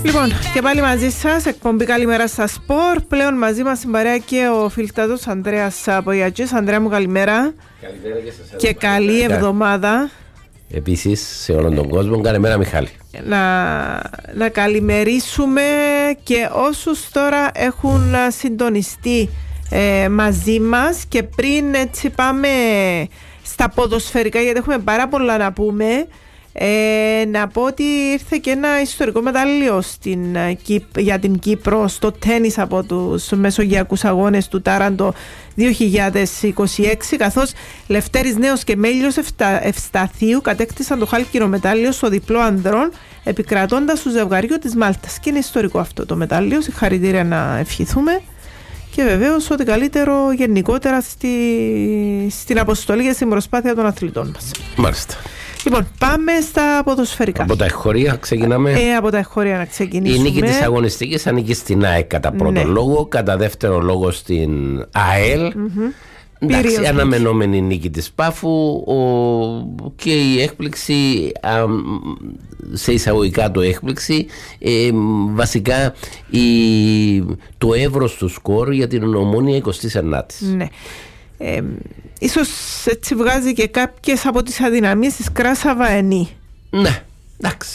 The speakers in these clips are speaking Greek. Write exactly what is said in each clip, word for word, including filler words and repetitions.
Λοιπόν, και πάλι μαζί σας, εκπομπή Καλημέρα στα Σπορ. Πλέον μαζί μας στην παρέα και ο φιλτάτος Ανδρέας Πογιατζής. Ανδρέα μου, καλημέρα. Καλημέρα και σας. Και καλή εβδομάδα. Επίσης σε όλον τον κόσμο, καλημέρα Μιχάλη. Να, να καλημερίσουμε και όσους τώρα έχουν συντονιστεί ε, μαζί μας. Και πριν έτσι πάμε στα ποδοσφαιρικά, γιατί έχουμε πάρα πολλά να πούμε. Ε, να πω ότι ήρθε και ένα ιστορικό μετάλλιο στην, για την Κύπρο στο τένις από τους μεσογειακούς αγώνες του Τάραντο δύο χιλιάδες είκοσι έξι, καθώς Λευτέρης Νέος και Μέλιος Ευστα, Ευσταθίου κατέκτησαν το χάλκινο μετάλλιο στο διπλό ανδρών, επικρατώντας του ζευγαριού της Μάλτας. Και είναι ιστορικό αυτό το μετάλλιο, συγχαρητήρια να ευχηθούμε. Και βεβαίως ότι καλύτερο γενικότερα στη, στην αποστολή και στην προσπάθεια των αθλητών μας. Μάλιστα. Λοιπόν, πάμε στα ποδοσφαιρικά. Από τα εχχωρία ξεκινάμε. Ε, από τα εχχωρία να ξεκινήσουμε. Η νίκη της αγωνιστικής ανήκει στην ΑΕΚ κατά πρώτο ναι. λόγο, κατά δεύτερο λόγο στην ΑΕΛ. Mm-hmm. Εντάξει, αναμενόμενη νίκη της Πάφου ο, και η έκπληξη, α, σε εισαγωγικά το έκπληξη, ε, βασικά η, το εύρος του σκορ για την Ομόνοια εικοστή ενάτη. Ναι. Ε, ίσως έτσι βγάζει και κάποιες από τις αδυναμίες της Κράσα Βαενή. Ναι, εντάξει.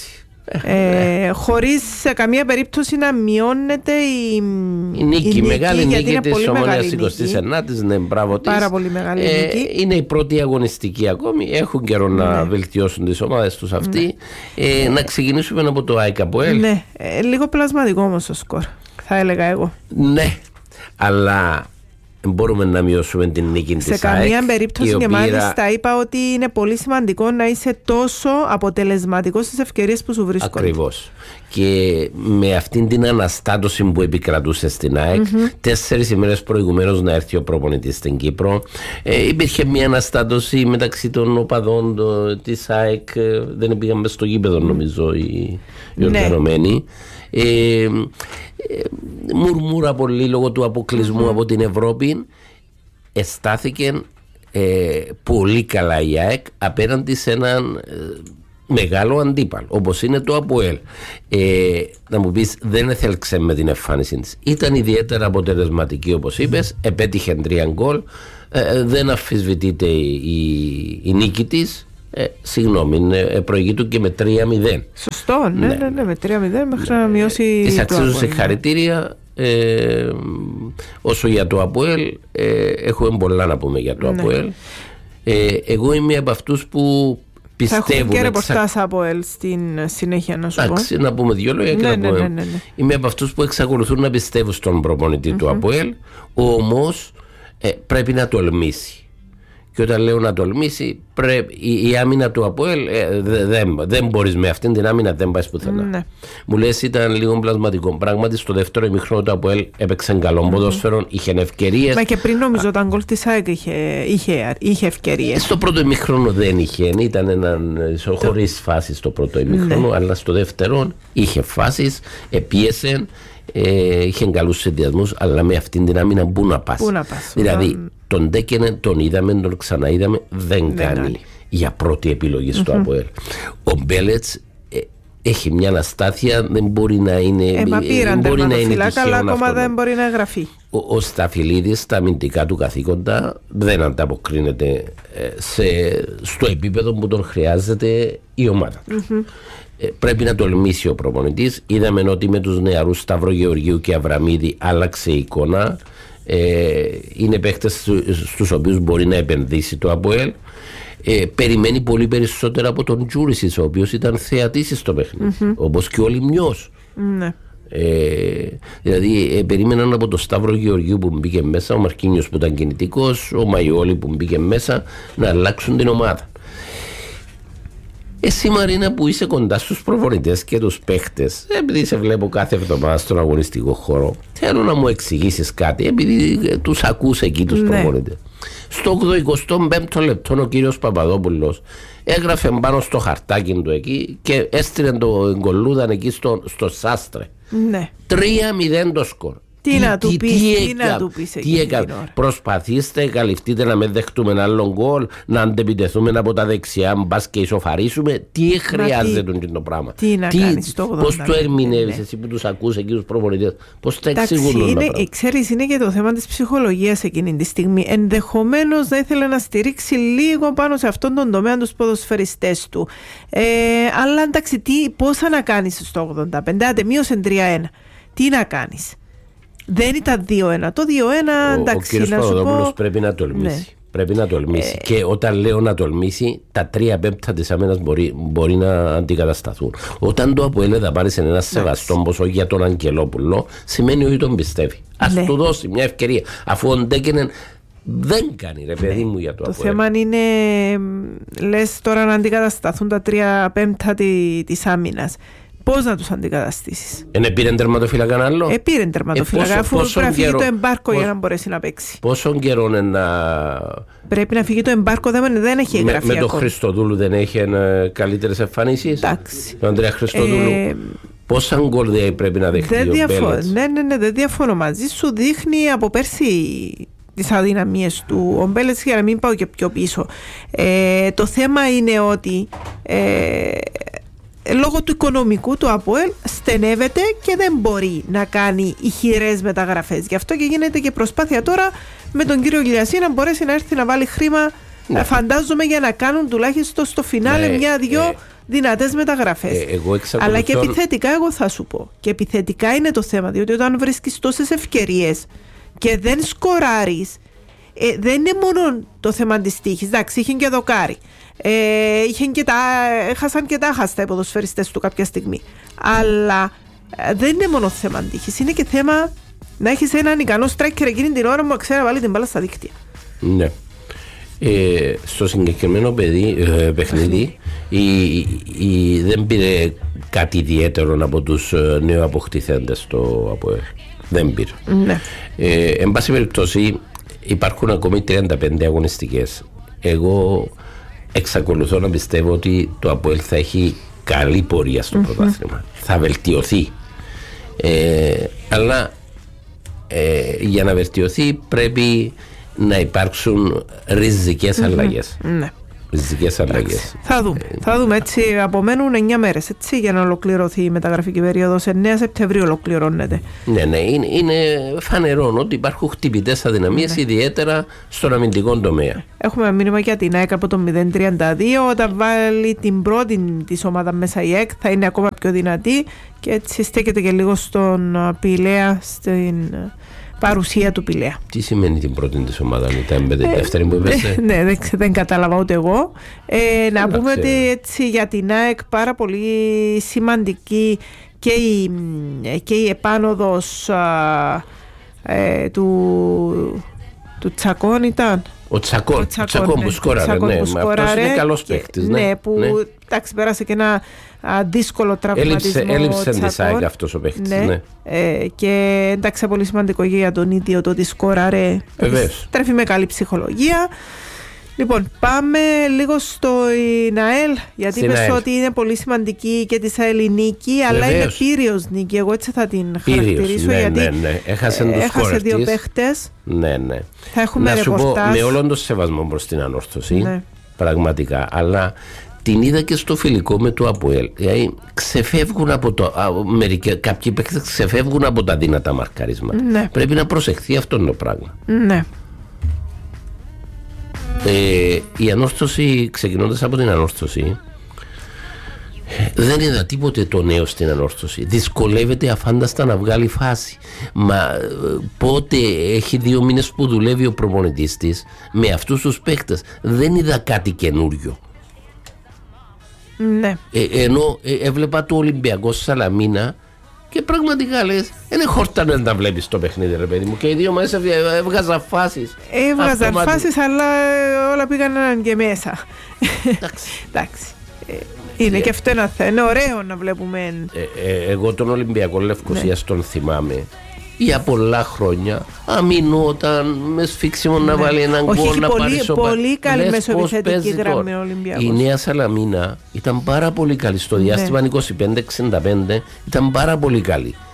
Ε, χωρίς σε καμία περίπτωση να μειώνεται η, η νίκη, η νίκη μεγάλη νίκη της Ομόνοιας εικοστή ενάτη. Ναι, μπράβο της. Πάρα πολύ μεγάλη ε, νίκη. Είναι η πρώτη αγωνιστική ακόμη. Έχουν καιρό ναι. να βελτιώσουν τις ομάδες τους αυτοί. Ναι. Ε, να ξεκινήσουμε από το ΑΕΚ ΑΠΟΕΛ. Ναι, ε, λίγο πλασματικό όμως το σκορ, θα έλεγα εγώ. Ναι, αλλά μπορούμε να μειώσουμε την νίκη της ΑΕΚ. Σε καμία περίπτωση και οποία... μάλιστα είπα ότι είναι πολύ σημαντικό να είσαι τόσο αποτελεσματικός στις ευκαιρίες που σου βρίσκονται. Ακριβώς. Και με αυτήν την αναστάτωση που επικρατούσε στην ΑΕΚ, mm-hmm. τέσσερις ημέρες προηγουμένως να έρθει ο προπονητής στην Κύπρο, ε, υπήρχε μια αναστάτωση μεταξύ των οπαδών το, της ΑΕΚ. Ε, δεν πήγαμε στο γήπεδο νομίζω οι, οι οργανωμένοι. Ε, ε, μουρμούρα πολύ λόγω του αποκλεισμού mm-hmm. από την Ευρώπη. Εστάθηκε ε, πολύ καλά η ΑΕΚ απέναντι σε έναν ε, μεγάλο αντίπαλο όπως είναι το ΑΠΟΕΛ. ε, να μου πεις, δεν έθελξε με την εμφάνιση της, ήταν ιδιαίτερα αποτελεσματική όπως είπες, επέτυχε τρία γκολ, ε, δεν αμφισβητείται η, η, η νίκη της. Ε, συγγνώμη, ε, προηγείται και με τρία μηδέν. Σωστό, ναι, ναι, ναι, ναι με τρία μηδέν μέχρι να μειώσει. Της αξίζουν συγχαρητήρια. Ε, όσο για το ΑΠΟΕΛ, ε, έχουμε πολλά να πούμε για το ναι. ΑΠΟΕΛ. Ε, εγώ είμαι από αυτούς που πιστεύουν. Θα έχουμε και ρεπορτάζ ΑΠΟΕΛ στην συνέχεια να σου Άξι, πω. Να πούμε δυο λόγια και ναι, να ναι, πούμε. ναι, ναι, ναι. Είμαι από αυτούς που εξακολουθούν να πιστεύουν στον προπονητή mm-hmm. του ΑΠΟΕΛ, όμως ε, πρέπει να τολμήσει. Και όταν λέω να τολμήσει, πρέπει, η, η άμυνα του ΑΠΟΕΛ ε, δεν, δεν μπορείς με αυτήν την άμυνα, δεν πάει πουθενά. Ναι. Μου λες ήταν λίγο πλασματικό. Πράγματι, στο δεύτερο ημιχρόνο του ΑΠΟΕΛ έπαιξε καλό mm-hmm. ποδόσφαιρο, είχε ευκαιρίες. Μα και πριν νομίζω όταν γκολ της ΑΕΚ είχε, είχε, είχε ευκαιρίες. Στο πρώτο ημιχρόνο δεν είχε, ήταν έναν χωρίς φάσεις στο πρώτο ημιχρόνο, ναι. αλλά στο δεύτερο είχε φάσεις, επίεσε. Ε, είχε καλούς συνδυασμούς, αλλά με αυτήν την άμυνα πού να πας. Πού να πας δηλαδή όταν... τον Ντέκενε, τον είδαμε, τον ξαναείδαμε, δεν, δεν κάνει άλλη. Για πρώτη επιλογή στο mm-hmm. ΑΠΟΕΛ. Ο Μπέλετς ε, έχει μια αναστάθεια, δεν μπορεί να είναι. Ε, μα πήραν τερματοφυλάκα, αλλά ακόμα αυτό, δεν μπορεί να εγγραφεί. Ο, ο Σταφυλίδης στα αμυντικά του καθήκοντα δεν ανταποκρίνεται ε, σε, στο επίπεδο που τον χρειάζεται η ομάδα του. Mm-hmm. Ε, πρέπει να τολμήσει ο προπονητής. Είδαμε ότι με τους νεαρούς Σταύρο Γεωργίου και Αβραμίδη άλλαξε η εικόνα. Ε, είναι παίκτες στους οποίους μπορεί να επενδύσει το ΑΠΟΕΛ. Ε, περιμένει πολύ περισσότερα από τον Τζούρισης, ο οποίος ήταν θεατής στο παιχνίδι, mm-hmm. όπως και ο Λιμνιός. Mm-hmm. Ε, δηλαδή ε, περίμεναν από τον Σταύρο Γεωργίου που μπήκε μέσα, ο Μαρκίνιος που ήταν κινητικός, ο Μαϊόλη που μπήκε μέσα, να αλλάξουν την ομάδα. Εσύ Μαρίνα που είσαι κοντά στους προπονητές και τους παίχτες, επειδή σε βλέπω κάθε εβδομάδα στον αγωνιστικό χώρο, θέλω να μου εξηγήσεις κάτι, επειδή τους ακούς εκεί τους ναι. προπονητές. Στο ογδοηκοστό πέμπτο λεπτό ο κύριος Παπαδόπουλος έγραφε πάνω στο χαρτάκι του εκεί και έστειλε το γκολούδαν εκεί στο, στο Σάστρε. Ναι. τρία μηδέν το σκορ. Τι να του πεις, τι να του πεις εκείνη την ώρα. Προσπαθήστε, καλυφτείτε να μην δεχτούμε άλλον γκολ, να αντεπιτεθούμε από τα δεξιά, μπας και ισοφαρίσουμε. Τι χρειάζεται τι, το πράγμα. Τι να τι, κάνεις το ογδόντα. Πώς το ερμηνεύεις ναι. εσύ που τους ακούς εκεί τους προπονητές, πώς τα εξηγούν όλα αυτά. Ξέρεις, είναι και το θέμα της ψυχολογίας εκείνη τη στιγμή. Ενδεχομένως θα ήθελε να στηρίξει λίγο πάνω σε αυτόν τον τομέα τους ποδοσφαιριστές του. Ε, αλλά εντάξει, τι, πόσα να κάνεις στο ογδόντα πέντε, άντε μείωσε τρία ένα. Τι να κάνεις. Δεν ήταν δύο ένα. Το δύο ένα, εντάξει, ο κύριος Παπαδόπουλος πρέπει να τολμήσει. Ναι. Πρέπει να τολμήσει. Ε... Και όταν λέω να τολμήσει, τα τρία πέμπτα της άμυνας μπορεί, μπορεί να αντικατασταθούν. Όταν το ΑΠΟΕΛ θα πάρει σε ένα σεβαστό ποσό για τον Αγγελόπουλο, σημαίνει ότι τον πιστεύει. Ας ναι. του δώσει μια ευκαιρία. Αφού ο Ντέκενεν δεν κάνει, ρε παιδί ναι. μου, για το Το ΑΠΟΕΛ. θέμα είναι, λες τώρα να αντικατασταθούν τα τρία πέμπτα της άμυνας. Πώς να τους αντικαταστήσεις. Είναι πήρε τερματοφύλακα άλλο. Ε, πήρε τερματοφύλακα, ε, αφού πρέπει να φύγει το εμπάρκο για να μπορέσει να παίξει. Πόσο καιρό είναι να... Πρέπει να φύγει το εμπάρκο, δεν, δεν έχει εγγραφεί. Με, με τον Χριστοδούλου δεν έχει καλύτερες εμφανίσεις. Εντάξει. Τον Ανδρέα Χριστοδούλου. Ε, Πόσα γκολ πρέπει να δεχτεί δεν ο διαφο- Μπέλετς. Ναι, ναι, ναι, δεν διαφωνώ μαζί σου. Δείχνει από πέρσι τις αδυναμίες του ο Μπέλετς, για να μην πάω και πιο πίσω. Ε, το θέμα είναι ότι... Ε, λόγω του οικονομικού του ΑΠΟΕΛ στενεύεται και δεν μπορεί να κάνει ηχηρές μεταγραφές. Γι' αυτό και γίνεται και προσπάθεια τώρα με τον κύριο Γιλιασί να μπορέσει να έρθει να βάλει χρήμα, ναι. φαντάζομαι, για να κάνουν τουλάχιστον στο φινάλε ναι, μια-δυο ε, δυνατές μεταγραφές. Ε, Αλλά και επιθετικά, εγώ θα σου πω, και επιθετικά είναι το θέμα, διότι όταν βρίσκεις τόσες ευκαιρίες και δεν σκοράρεις, ε, δεν είναι μόνο το θέμα της τύχης. Εντάξει, είχε και δοκάρι. Ε, είχαν και τα, έχασαν και τα χάστα οι ποδοσφαιριστές του κάποια στιγμή. Αλλά ε, δεν είναι μόνο θέμα τύχης, είναι και θέμα να έχεις έναν ικανό striker εκείνη την ώρα που ξέρει να βάλει την μπάλα στα δίκτυα. Ναι. Ε, στο συγκεκριμένο παιδί, ε, παιχνίδι η, η, η, δεν πήρε κάτι ιδιαίτερο από τους ε, νέους αποκτηθέντες το ΑΠΟΕΛ. Δεν πήρε. Ναι. Ε, εν πάση περιπτώσει υπάρχουν ακόμη τριάντα πέντε αγωνιστικές. Εγώ εξακολουθώ να πιστεύω ότι το ΑΠΟΕΛ θα έχει καλή πορεία στο mm-hmm. πρωτάθλημα. Θα βελτιωθεί. Ε, αλλά ε, για να βελτιωθεί πρέπει να υπάρξουν ριζικές mm-hmm. αλλαγές. Ναι. Ριζικές αλλαγές. Θα δούμε. Ε, θα δούμε. Έτσι, απομένουν εννιά μέρες έτσι, για να ολοκληρωθεί η μεταγραφική περίοδος. εννέα Σεπτεμβρίου ολοκληρώνεται. Ναι, ναι. Είναι, είναι φανερό ότι υπάρχουν χτυπητές αδυναμίες, ναι. ιδιαίτερα στον αμυντικό τομέα. Έχουμε ένα μήνυμα για την ΑΕΚ από το μηδέν τριάντα δύο. Όταν βάλει την πρώτη της ομάδα μέσα η ΑΕΚ, θα είναι ακόμα πιο δυνατή και έτσι στέκεται και λίγο στον Πηλαία, στην παρουσία του Πηλαία. Τι σημαίνει την πρώτη της ομάδα, ήταν η δεύτερη που είπες? Ναι, δεν, δεν κατάλαβα ούτε εγώ. Ε, να πούμε ότι έτσι για την ΑΕΚ πάρα πολύ σημαντική και η, και η επάνωδος α, ε, του, του Τσακών ήταν. Ο Τσακών, ο Τσακών, ο Τσακών ναι, που σκόραρε, ναι, που σκόραρε, αυτός είναι καλός παίκτης. Ναι, ναι, που ναι. Εντάξει, πέρασε και ένα α, δύσκολο τραυματισμό. Έλειψε της ΑΕΚ αυτός ο παίκτης. Ναι. Ναι. Ε, και εντάξει, πολύ σημαντικό για τον ίδιο το ότι σκόραρε. Τρέφει με καλή ψυχολογία. Λοιπόν, πάμε λίγο στο ΙΝΑΕΛ, γιατί είπες ότι είναι πολύ σημαντική και της ΑΕΛ νίκη, αλλά είναι πύριος νίκη. Εγώ έτσι θα την χαρακτηρίσω, ναι, γιατί ναι, ναι. Έχασε, ε, έχασε δύο παίχτες. Ναι, ναι. Θα έχουμε να ρεπορτάζ. σου πω, με όλον τον σεβασμό προς την Ανόρθωση, ναι. πραγματικά, αλλά την είδα και στο φιλικό με το ΑΠΟΕΛ. Δηλαδή, ξεφεύγουν από το. Α, μερικοί, κάποιοι παίχτες ξεφεύγουν από τα δυνατά μαρκαρίσματα. Ναι. Πρέπει να προσεχθεί αυτό το πράγμα. Ναι. Ε, η Ανόρθωση, ξεκινώντας από την Ανόρθωση, δεν είδα τίποτε το νέο στην Ανόρθωση. Δυσκολεύεται αφάνταστα να βγάλει φάση. Μα πότε έχει δύο μήνες που δουλεύει ο προπονητής της με αυτούς τους παίκτες? Δεν είδα κάτι καινούριο. Ναι. Ε, ενώ ε, έβλεπα το Ολυμπιακό Σαλαμίνα και πραγματικά λες, είναι χόρτανο να τα βλέπεις το παιχνίδι, ρε παιδί μου. Και οι δύο μας έβγαζαν φάσεις. Έβγαζαν φάσεις, αλλά όλα πήγαν και μέσα. Εντάξει. Εντάξει. Είναι yeah. και αυτό ένα θέμα. Είναι ωραίο να βλέπουμε. Ε, ε, εγώ τον Ολυμπιακό Λευκοσίας ναι. τον θυμάμαι για πολλά χρόνια. Αμυνόταν με σφίξιμο ναι. να βάλει έναν γκολ, να πάρει σοπα. Πολύ καλή μεσοεπιθετική γραμμή ο Ολυμπιακός. Η Νέα Σαλαμίνα ήταν πάρα πολύ καλή στο διάστημα ναι. είκοσι πέντε εξήντα πέντε. Ήταν πάρα πολύ καλή.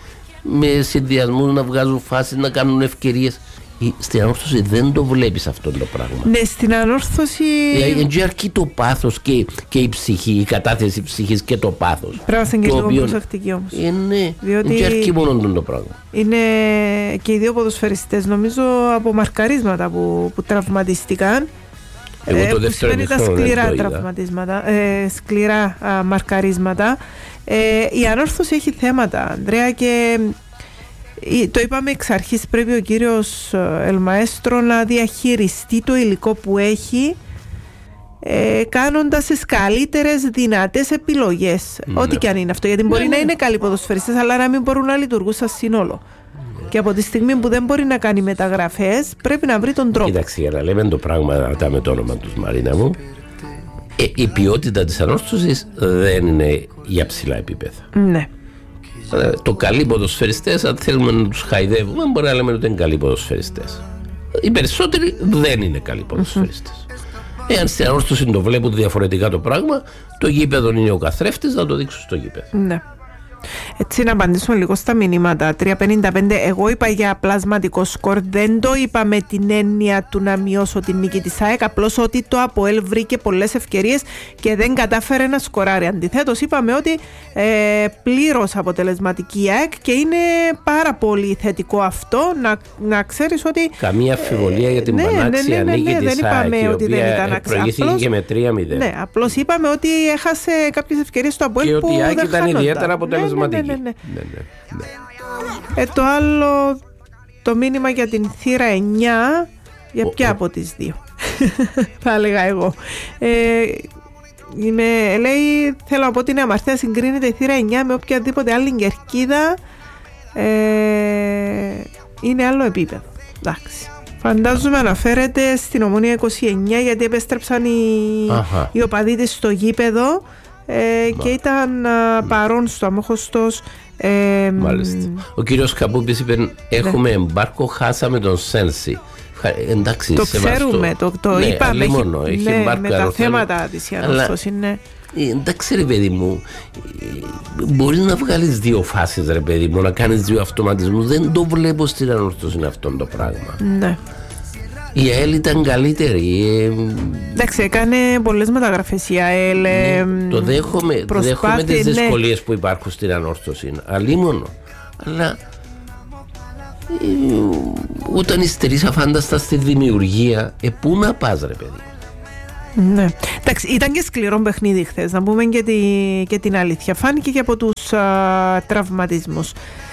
με συνδυασμούς να βγάζουν φάσεις, να κάνουν ευκαιρίες. Στην ανόρθωση δεν το βλέπεις αυτό το πράγμα. Ναι, στην ανόρθωση. Είναι αρκεί το πάθος και, και η ψυχή, η κατάθεση ψυχής και το πάθος. Πρέπει να είστε και λίγο προσεκτικοί όμως. Είναι, διότι είναι αρκεί μόνο το πράγμα. Είναι και οι δύο ποδοσφαιριστές, νομίζω, από μαρκαρίσματα που, που τραυματίστηκαν. Εγώ το δεύτερο είναι τα σκληρά τραυματίσματα, ε, σκληρά α, μαρκαρίσματα. Ε, η ανόρθωση έχει θέματα, Ανδρέα, και το είπαμε εξ αρχής, πρέπει ο κύριος Ελμαέστρο να διαχειριστεί το υλικό που έχει, ε, κάνοντας τις καλύτερες δυνατές επιλογές, ναι. Ό,τι και αν είναι αυτό, γιατί μπορεί ναι, να είναι καλοί ποδοσφαιριστές αλλά να μην μπορούν να λειτουργούν σαν σύνολο. Ναι. Και από τη στιγμή που δεν μπορεί να κάνει μεταγραφές, πρέπει να βρει τον τρόπο. Κοίταξε, για να λέμε το πράγμα με το όνομα τους, Μαρίνα μου, ε, η ποιότητα της ανόρθωσης δεν είναι για ψηλά επίπεδα. Ναι. Το καλοί ποδοσφαιριστές, αν θέλουμε να τους χαϊδεύουμε, μπορεί να λέμε ότι είναι καλοί ποδοσφαιριστές. Οι περισσότεροι δεν είναι καλοί ποδοσφαιριστές. Mm-hmm. Εάν στην ανόρθωση το βλέπουν διαφορετικά το πράγμα, το γήπεδο είναι ο καθρέφτης, να το δείξουν στο γήπεδο. Ναι. Έτσι, να απαντήσουμε λίγο στα μηνύματα. τρία πενήντα πέντε, εγώ είπα για πλασματικό σκορ, δεν το είπα με την έννοια του να μειώσω την νίκη της ΑΕΚ, απλώς ότι το ΑΠΟΕΛ βρήκε πολλές ευκαιρίες και δεν κατάφερε να σκοράρει. Αντιθέτως, είπαμε ότι ε, πλήρως αποτελεσματική η ΑΕΚ και είναι πάρα πολύ θετικό αυτό, να, να ξέρεις ότι. Καμία αμφιβολία ε, για την ναι, πανάξια ναι, ναι, ναι, νίκη ναι, της ΑΕΚ, η ότι δεν ήταν προηγήθηκε και με τρία μηδέν. Ναι, απλώς είπαμε ότι έχασε κάποιες ευκαιρίες στο ΑΠΟΕΛ που δεν χάνονταν. Και ότι η ΑΕΚ ήταν ιδιαίτερα αποτελεσματική. Ναι, ναι, ναι, ναι. Ναι, ναι, ναι. Ε, το άλλο, το μήνυμα για την θύρα εννιά, για ποια από τις δύο θα έλεγα εγώ. ε, είμαι, λέει, θέλω να πω ότι είναι αμαρτία, συγκρίνεται η θύρα εννιά με οποιαδήποτε άλλη κερκίδα, ε, είναι άλλο επίπεδο. Εντάξει. Φαντάζομαι αναφέρεται στην Ομόνια είκοσι εννιά, γιατί επέστρεψαν οι, οι οπαδοί της στο γήπεδο. Ε, και ήταν α, παρόν στο αμόχωστος. Ε, Μάλιστα. Ο κύριος Καπούπης είπε: έχουμε ναι. εμπάρκο, χάσαμε τον Σένσι. Εντάξει, το ξέρουμε, το, το ναι, είπαμε. Έχει, μόνο, έχει ναι, εμπάρκο, με τα θέματα της Ιαννόστος είναι. Εντάξει, ρε παιδί μου, μπορείς να βγάλεις δύο φάσεις, ρε παιδί μου, να κάνεις δύο αυτοματισμούς. Δεν το βλέπω στην ανόρθωση αυτό το πράγμα. Ναι. Η ΑΕΛ ήταν καλύτερη. Εντάξει, έκανε πολλές μεταγραφές η ΑΕΛ. Ναι, το δέχομαι, δέχομαι τις δυσκολίες ναι. που υπάρχουν στην ανόρθωση. Αλίμονο. Αλλά ε, όταν υστερείς αφάνταστα στη δημιουργία, ε, πού να πας, ρε παιδί. Ναι. Εντάξει, ήταν και σκληρό παιχνίδι χθες, να πούμε και, τη, και την αλήθεια. Φάνηκε και από τους α, τραυματισμούς.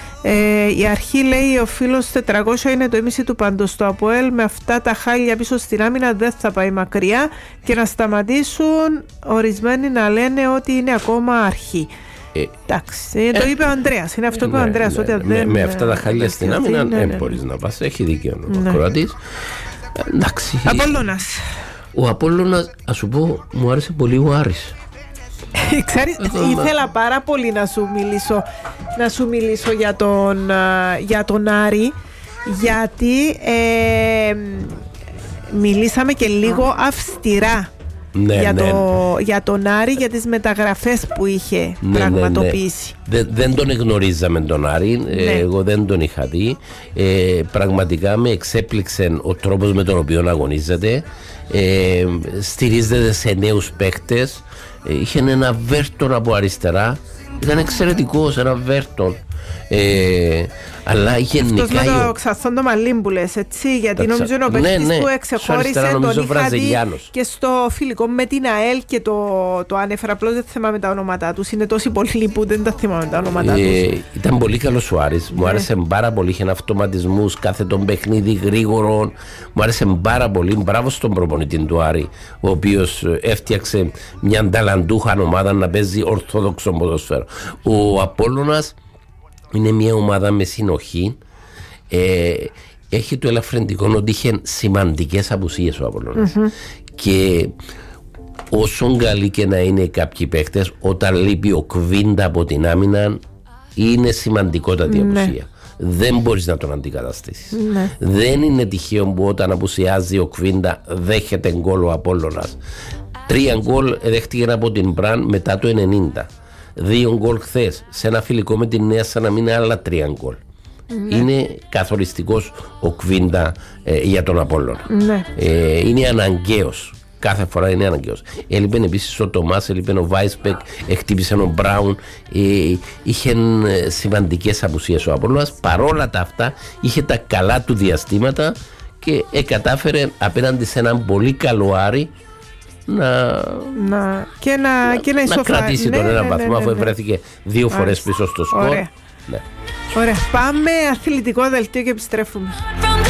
Ε, η αρχή, λέει ο φίλος, τετρακόσια είναι το ίμιση του παντός. Το ΑΠΟΕΛ με αυτά τα χάλια πίσω στην άμυνα δεν θα πάει μακριά, και να σταματήσουν ορισμένοι να λένε ότι είναι ακόμα αρχή. Ε, Εντάξει, ε, το είπε ο Ανδρέας. Είναι αυτό που είπε ο Ανδρέας. Ναι, ότι ναι, δεν, με, με αυτά τα χάλια στην άμυνα δεν ναι, ναι. μπορείς να πας. Έχει δίκιο ο ναι. Κροατής. Εντάξει. Απόλλωνας. Ο Απόλλωνας, ας σου πω, μου άρεσε πολύ ο Άρης. Ξέρεις, ήθελα πάρα πολύ να σου μιλήσω να σου μιλήσω για τον, για τον Άρη, γιατί ε, μιλήσαμε και λίγο αυστηρά ναι, για, ναι. Το, για τον Άρη, για τις μεταγραφές που είχε ναι, πραγματοποιήσει. Ναι, ναι. Δεν, δεν τον εγνωρίζαμε τον Άρη, ναι. εγώ δεν τον είχα δει. Ε, πραγματικά με εξέπληξε ο τρόπος με τον οποίο αγωνίζεται. Ε, στηρίζεται σε νέους παίκτες. Είχε ένα βέρτον από αριστερά. Ήταν εξαιρετικός, ένα βέρτον. Ε, αλλά γενικά. Αυτός με το ξαθόν το μαλλί που λες, έτσι, γιατί ξα... νομίζω είναι ο παίκτης ναι, ναι. που εξεχώρισε, τον είχα δει και στο φιλικό με την ΑΕΛ και το, το ανέφερα, απλώς δεν θυμάμαι τα ονόματά τους, είναι τόσοι πολλοί που δεν τα θυμάμαι τα ονόματά τους. Ε, ήταν πολύ καλός ο Άρης, μου ναι. άρεσε πάρα πολύ, είχε αυτοματισμούς, κάθε τον παιχνίδι γρήγορο, μου άρεσε πάρα πολύ, μπράβο στον προπονητή του Άρη, ο οποίος έφτιαξε μια ταλαντούχα ομάδα να παίζει ορθόδοξο ποδόσφαιρο. Ο Απόλλωνας είναι μια ομάδα με συνοχή. Ε, έχει το ελαφρυντικό ότι είχε σημαντικές απουσίες ο Απόλλωνας. Mm-hmm. Και όσο καλοί και να είναι κάποιοι παίκτες, όταν λείπει ο Κβίντα από την άμυνα, είναι σημαντικότατη mm-hmm. απουσία. Δεν μπορείς να τον αντικαταστήσεις. Mm-hmm. Δεν είναι τυχαίο που όταν απουσιάζει ο Κβίντα δέχεται γκολ ο Απόλλωνας. Τρία γκολ δέχτηκε από την Μπραν μετά το ενενήντα. δύο γκολ χθες σε ένα φιλικό με την Νέα σαν να μην είναι άλλα τρία γκολ. Ναι. Είναι καθοριστικός ο Κβίντα ε, για τον Απόλλωνα. Ναι. Ε, είναι αναγκαίος. Κάθε φορά είναι αναγκαίος. Έλειπε επίσης ο Τομάς, έλειπε ο Βάισπεκ, χτύπησε ο Μπράουν. Ε, είχε σημαντικές απουσίες ο Απόλλωνας. Παρόλα τα αυτά είχε τα καλά του διαστήματα και ε, κατάφερε απέναντι σε έναν πολύ καλό Άρη να, να, και να, να, και να, να κρατήσει ναι, τον ένα ναι, βαθμό, ναι, ναι, αφού ναι. βρέθηκε δύο Άρα. φορές πίσω στο σκορ. Ωραία. Ναι. Ωραία. Πάμε αθλητικό δελτίο και επιστρέφουμε.